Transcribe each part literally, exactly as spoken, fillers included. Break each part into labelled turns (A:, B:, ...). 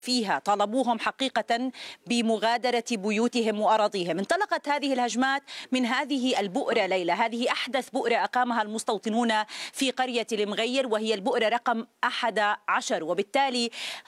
A: فيها طالبوهم حقيقة بمغادرة بيوتهم وأراضيهم. انطلقت هذه الهجمات من هذه البؤرة ليلى، هذه أحدث بؤرة أقامها المستوطنون في قرية المغير، وهي البؤرة رقم أحد عشر، وبالتالي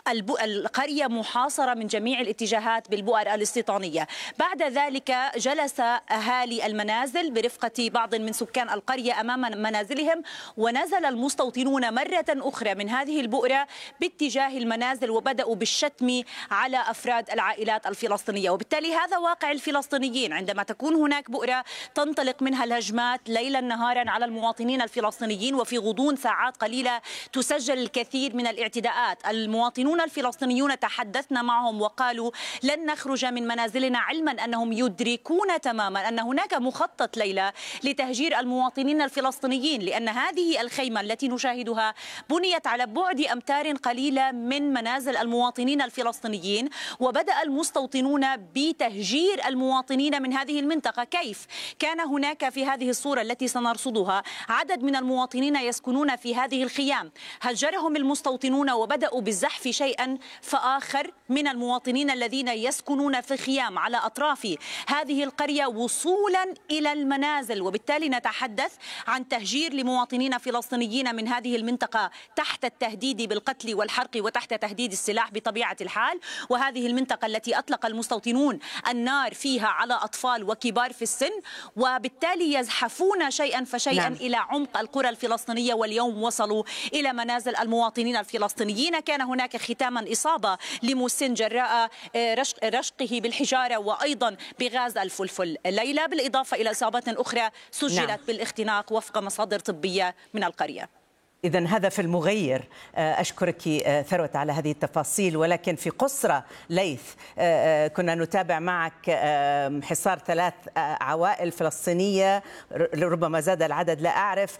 A: القرية محاصرة من جميع الاتجاهات بالبؤر الاستيطانية. بعد ذلك جلس أهالي المنازل برفقة بعض من سكان القرية أمام منازلهم، ونزل المستوطنون مرة أخرى من هذه البؤرة باتجاه المنازل وبدأوا بالشتم على أفراد العائلات الفلسطينية. وبالتالي هذا واقع الفلسطينيين، عندما تكون هناك بؤرة تنطلق منها الهجمات ليلا نهارا على المواطنين الفلسطينيين، وفي غضون ساعات قليلة تسجل الكثير من الاعتداءات. المواطنون الفلسطينيون تحدثنا معهم وقالوا لن نخرج من منازلنا، علما أنهم يدركون تماما أن هناك مخطط ليلى لتهجير المواطنين الفلسطينيين، لأن هذه الخيمة التي نشاهدها بنيت على بعد أمتار قليلة من منازل المواطنين الفلسطينيين، وبدأ المستوطنون بتهجير المواطنين من هذه المنطقة. كيف؟ كان هناك في هذه الصورة التي سنرصدها عدد من المواطنين يسكنون في هذه الخيام، هجرهم المستوطنون وبدأوا بالزحف شيئا فآخر من المواطنين الذين يسكنون في خيام على أطراف هذه القرية وصولا إلى المنازل. وبالتالي نتحدث عن تهجير لمواطنين فلسطينيين من هذه المنطقة تحت التهديد بالقتل والحرق وتحت تهديد السلاح بطبيعة الحال، وهذه المنطقة التي أطلق المستوطنون النار فيها على أطفال وكبار في السن، وبالتالي يزحفون شيئا فشيئا نعم. إلى عمق القرى الفلسطينية، واليوم وصلوا إلى منازل المواطنين الفلسطينيين. كان هناك ختاما إصابة لمسن جراء رشق رشقه بالحجارة وأيضا بغاز الفلفل ليلى، بالإضافة إلى إصابات أخرى سجلت نعم. بالاختناق وفق مصادر طبية من القرية.
B: إذن هذا في المغير. أشكرك ثروت على هذه التفاصيل. ولكن في قصرة ليث كنا نتابع معك حصار ثلاث عوائل فلسطينية، ربما زاد العدد لا أعرف،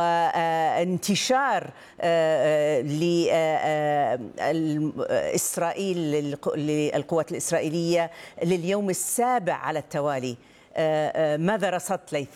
B: وانتشار لإسرائيل للقوات الإسرائيلية لليوم السابع على التوالي. ماذا رصدت ليث؟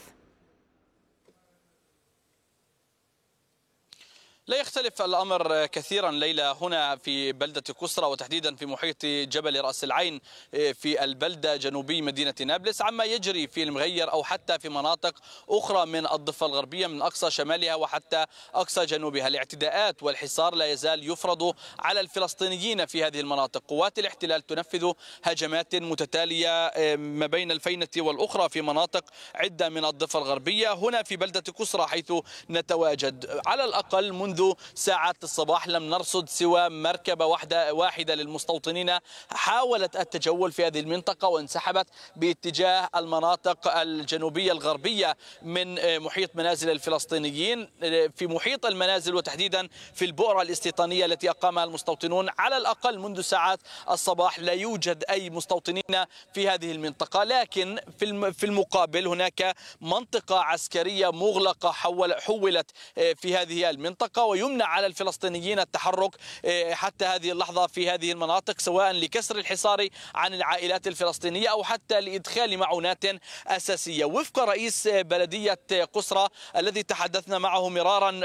C: لا يختلف الأمر كثيرا ليلى هنا في بلدة قصرة، وتحديدا في محيط جبل رأس العين في البلدة جنوبي مدينة نابلس، عما يجري في المغير أو حتى في مناطق أخرى من الضفة الغربية من أقصى شمالها وحتى أقصى جنوبها. الاعتداءات والحصار لا يزال يفرض على الفلسطينيين في هذه المناطق. قوات الاحتلال تنفذ هجمات متتالية ما بين الفينة والأخرى في مناطق عدة من الضفة الغربية. هنا في بلدة قصرة حيث نتواجد على الأقل منذ منذ ساعات الصباح لم نرصد سوى مركبة واحدة واحدة للمستوطنين حاولت التجول في هذه المنطقة وانسحبت باتجاه المناطق الجنوبية الغربية من محيط منازل الفلسطينيين. في محيط المنازل وتحديدا في البؤرة الاستيطانية التي أقامها المستوطنون على الأقل منذ ساعات الصباح لا يوجد أي مستوطنين في هذه المنطقة، لكن في المقابل هناك منطقة عسكرية مغلقة حولت في هذه المنطقة، ويمنع على الفلسطينيين التحرك حتى هذه اللحظة في هذه المناطق، سواء لكسر الحصار عن العائلات الفلسطينية أو حتى لإدخال معونات أساسية. وفق رئيس بلدية قصرة الذي تحدثنا معه مرارا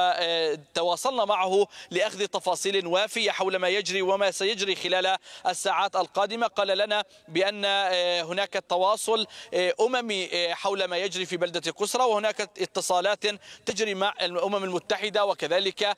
C: وتواصلنا معه لأخذ تفاصيل وافية حول ما يجري وما سيجري خلال الساعات القادمة، قال لنا بأن هناك تواصل أممي حول ما يجري في بلدة قصرة، وهناك اتصالات تجري مع الأمم المتحدة وكذلك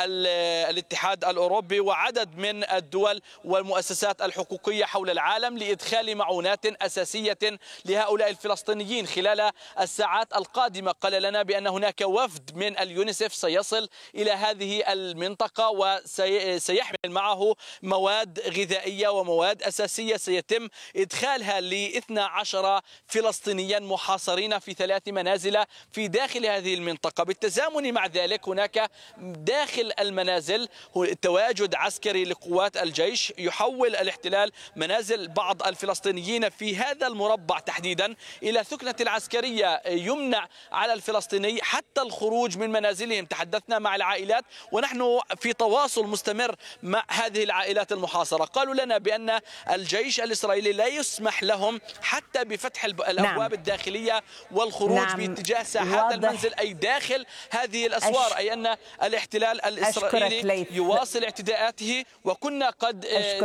C: الاتحاد الأوروبي وعدد من الدول والمؤسسات الحقوقية حول العالم لإدخال معونات أساسية لهؤلاء الفلسطينيين خلال الساعات القادمة. قال لنا بأن هناك وفد من اليونيسف سيصل إلى هذه المنطقة وسيحمل معه مواد غذائية ومواد أساسية سيتم إدخالها لاثني عشر فلسطينيا محاصرين في ثلاث منازل في داخل هذه المنطقة. بالتزامن مع ذلك هناك داخل المنازل تواجد عسكري لقوات الجيش يحول الاحتلال منازل بعض الفلسطينيين في هذا المربع تحديدا إلى ثكنة العسكرية، يمنع على الفلسطيني حتى الخروج من منازلهم. تحدثنا مع العائلات ونحن في تواصل مستمر مع هذه العائلات المحاصرة، قالوا لنا بأن الجيش الإسرائيلي لا يسمح لهم حتى بفتح الأبواب نعم. الداخلية والخروج نعم. باتجاه ساحات واضح. المنزل أي داخل هذه الأسوار، أي أن الاحتلال الإسرائيلي يواصل اعتداءاته، وكنا قد